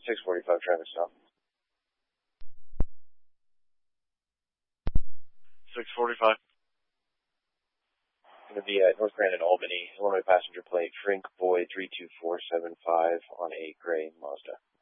645 traffic stop. 645. Going to be at North Grand and Albany. Illinois passenger plate, Frink Boy 32475 on a gray Mazda.